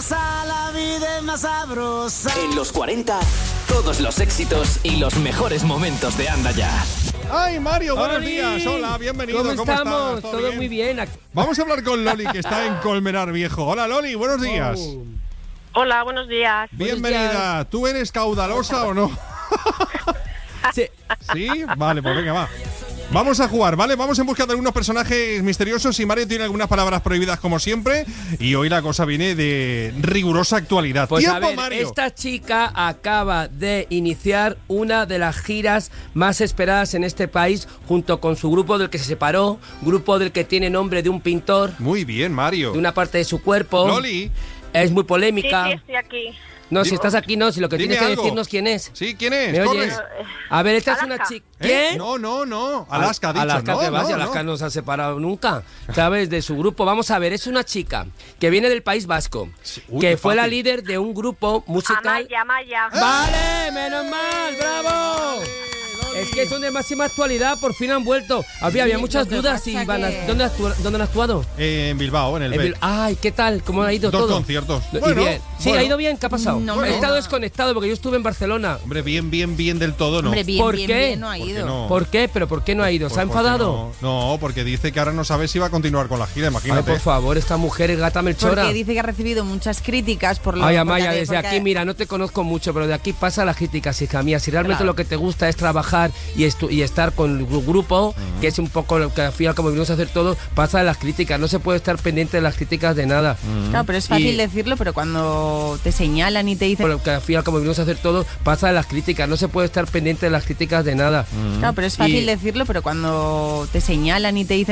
sabrosa, la vida es más sabrosa. En los 40, todos los éxitos y los mejores momentos de Anda Ya. ¡Ay, Mario! Buenos ¡Oli! días. Hola, bienvenido. ¿Cómo estamos? estás? Todo muy bien. Vamos a hablar con Loli, que está en Colmenar Viejo. Hola, Loli, buenos días. Hola, buenos días. Bienvenida. ¿Tú eres caudalosa o no? Sí. ¿Sí? Vale, pues venga, va. Vamos a jugar, ¿vale? Vamos en busca de algunos personajes misteriosos y Mario tiene algunas palabras prohibidas como siempre y hoy la cosa viene de rigurosa actualidad. Pues ¡Tiempo, a ver, Mario! esta chica acaba de iniciar una de las giras más esperadas en este país junto con su grupo del que se separó, grupo del que tiene nombre de un pintor, Muy bien, Mario. de una parte de su cuerpo. Loli, Es muy Sí, polémica. sí, estoy aquí. No, si estás aquí no, si lo que Dime tienes que algo. decirnos quién es. ¿sí? ¿Quién es? ¿Me Corre. oyes? A ver, esta es Alaska. una chica. ¿Eh? ¿Qué? No. Alaska ha dicho. Alaska, no, que vas, no, Alaska no. no se ha separado nunca, ¿sabes? De su grupo. Vamos a ver, es una chica que viene del País Vasco, Uy, que qué fue la fácil. líder de un grupo musical. Amaya. ¡Vale! ¡Menos mal! ¡Bravo! Es que son de máxima actualidad, por fin han vuelto. Había muchas lo que dudas pasa y van a, que- ¿dónde han actuado? En Bilbao, en el B. Ay, ¿qué tal? ¿Cómo ha ido Dos todo? conciertos. Y Bueno, bien. Sí, bueno. ha ido bien. ¿Qué ha pasado? No, He no. estado desconectado porque yo estuve en Barcelona. Hombre, bien del todo, ¿no? Hombre, bien, ¿Por bien, qué? bien, no ha ¿Por qué ido. no? ¿Por qué? ¿Pero por qué no ha ido? ¿Se ha Pues porque enfadado? No, porque dice que ahora no sabe si va a continuar con la gira, Ay, imagínate. por favor, esta mujer es gata Melchora. Porque dice que ha recibido muchas críticas por lo Ay, porque Amaya, ha- desde porque- aquí, mira, no te conozco mucho, pero de aquí pasa la críticas, hija mía. Si realmente Claro. lo que te gusta es trabajar y estar con el grupo, que es un poco lo que al final, como venimos a hacer todo, pasa de las críticas. No se puede estar pendiente de las críticas de nada. Claro, pero es fácil Y- decirlo, pero cuando te señalan y te dicen... Lo que al final, como venimos a hacer todo, pasa de las críticas. No se puede estar pendiente de las críticas de nada. Claro, pero es fácil Y- decirlo, pero cuando te señalan y te dicen...